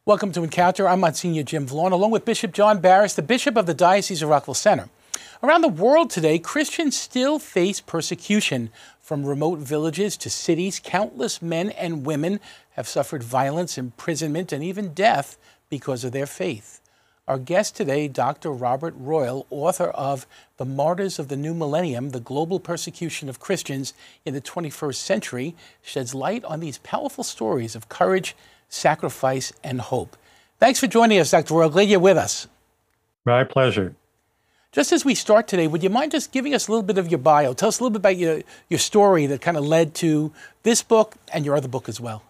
Welcome to Encounter. I'm Monsignor Jim Vaughn, along with Bishop John Barris, the Bishop of the Diocese of Rockville Centre. Around the world today, Christians still face persecution. From remote villages to cities, countless men and women have suffered violence, imprisonment, and even death because of their faith. Our guest today, Dr. Robert Royal, author of The Martyrs of the New Millennium, The Global Persecution of Christians in the 21st Century, sheds light on these powerful stories of courage, sacrifice, and hope. Thanks for joining us, Dr. Royal. Glad you're with us. My pleasure. Just as we start today, would you mind just giving us a little bit of your bio? Tell us a little bit about your story that kind of led to this book and your other book as well.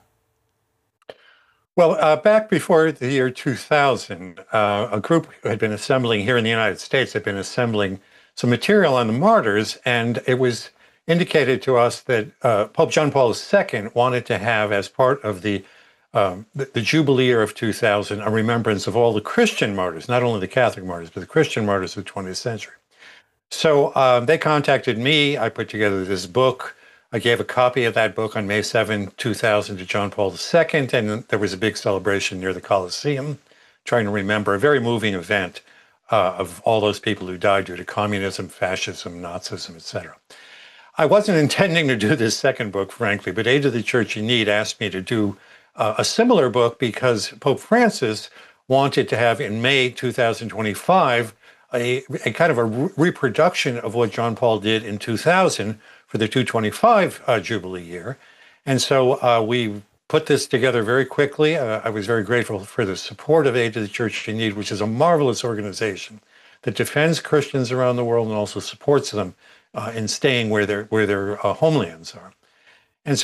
Well, back before the year 2000, a group had been assembling here in the United States, had been assembling some material on the martyrs, and it was indicated to us that Pope John Paul II wanted to have, as part of the Jubilee year of 2000, a remembrance of all the Christian martyrs, not only the Catholic martyrs, but the Christian martyrs of the 20th century. So they contacted me. I put together this book. I gave a copy of that book on May 7, 2000 to John Paul II, and there was a big celebration near the Colosseum, trying to remember a very moving event of all those people who died due to communism, fascism, Nazism, etc. I wasn't intending to do this second book, frankly, but Aid to the Church in Need asked me to do a similar book because Pope Francis wanted to have in May 2025 a kind of a reproduction of what John Paul did in 2000 for the 225 Jubilee year. And so we put this together very quickly. I was very grateful for the support of Aid to the Church in Need, which is a marvelous organization that defends Christians around the world and also supports them in staying where their homelands are.